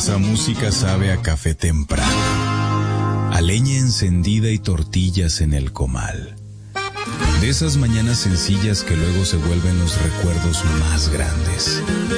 Esa música sabe a café temprano, a leña encendida y tortillas en el comal. De esas mañanas sencillas que luego se vuelven los recuerdos más grandes.